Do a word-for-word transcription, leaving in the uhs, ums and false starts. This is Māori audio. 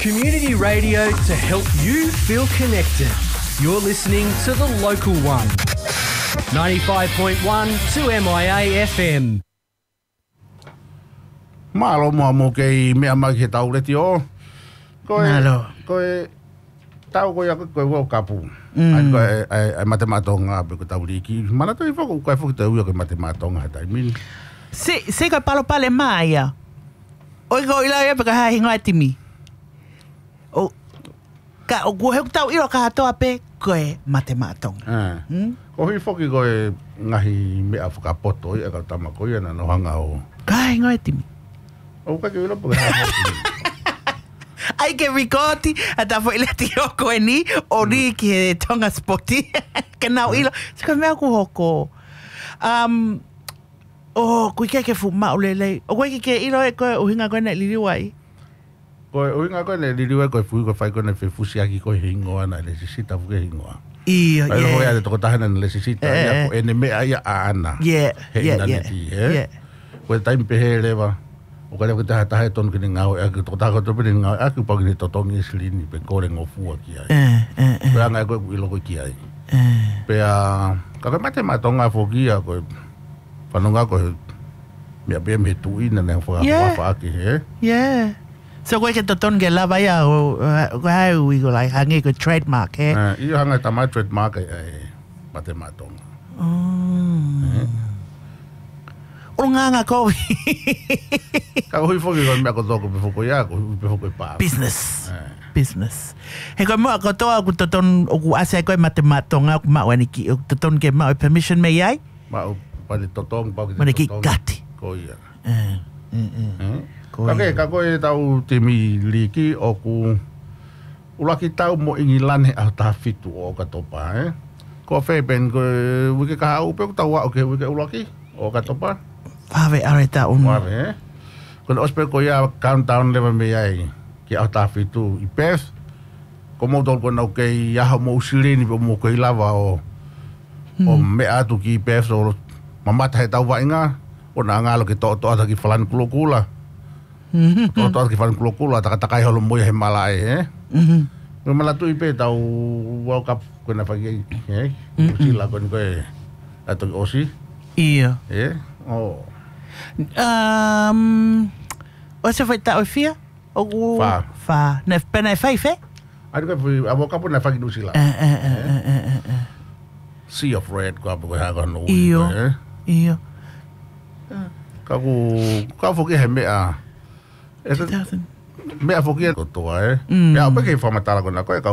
Community radio to help you feel connected. You're listening to The Local One. ninety-five point one to M I A F M. Malo mo mo kay mea mai ke tau leti o. Koe, Malo. koe, tau koe ako koe wau kapu. Ai koe, ai, ai matematonga pe ko tau liki. Mana toi whako, koe whako tau ia koe matematonga tai min. Se, se koe palo pale mai ia. Oi ko ila ia pe ka hahi ngai timi. O, ka o kua heu tau iro ka hatoa pe koe matematonga. Ah. Hmm? Ko hui whoki koe ngahi mea whakapoto i aka tama koe ana no hanga o. Ka hahi ngai timi. O ka ke ilo po ka hahi. Ai ke rikoti ata fo ile ti hoko e ni o ni ki he tonga spoti. Ke nau ilo. Se koe mea ku hoko. Um, oh, kui ke ke fu mau lelei. O koe ke ke ilo e koe uhinga koe na liliwai. Koe uhinga koe ne liliwe koe fui koe whai koe ne whewhusi aki koe hingoa na le sisita fuke hingoa. Ia, Ai loho yeah. ea te toko tahana na le sisita Eh, ia eh. ko ene mea ia a ana. Yeah, He yeah, ina yeah. neti, he? Yeah. Koe taimi pehe lewa. O ka lewa ki taha taha e tonu kini ngau ea ki toko taha koe topini ngau ea ki pau kini totongi isilini pe kore ngofua ki ai. Eh, eh, eh, Koe anga e koe kuilo koe ki ai. eh. Pea, ka koe mate matonga fokia koe whanonga koe mea pia me tuina ne whaka Yeah. whafa aki, he? Yeah. So koe ke toton ke lava ia o koe hai ui ko lai hangi ko trademark, he? Eh, Iyo hanga tamai trademark ai ai mate matonga. O nganga koe. Ka hui foki koe mea ko toko pe foko ia, ko hui pe foko i paa. Business. Eh. Business. He koe mua ko toa ku toton o ku ase koe matematonga ku mau ani ki o toton ke mau permission me iai? Ma o pale totong pau ki Mana ki totong. gati. Ko ia. Eh, eh, eh. Eh? Ko Ka ke, ia. ka koe tau timi liki o ku ulaki tau mo ingi lane au ta fitu o ka topa, eh? Ko whepen koe wike ka hau pe ku tau wa o ke wike ulaki o ka topa. Whawe are ta unu. Ware, eh? Koe ospe ko ia countdown lewa me ai ki au ta fitu i pef. Ko mo tol ko nau ke iaha mo usilini pe mo koe lava o o me atu ki pef o mamata he tau wainga o na ngalo ki to to ata ki falan kulo kula. To to ata ki falan kulo kula taka takai holo mo he malai, eh? Mhm. Me malatu i pe tau World Cup ko na fagi, eh? Sila ko ko atu osi, Ia. eh? Oh. Um, o se foi ta o fia? O ku... Fa. Fa. Ne pena e fai fe? Ai ko fu abo kapo na fagi sila. Eh, eh, eh, eh, eh, eh. Sea of Red ko apo ko ha ko no. Iyo. Eh? Ia. Ka ku ka foki he mea. Esa two thousand. mea foki ko to, eh? Mm. Mea pe ke fa matala ko na ko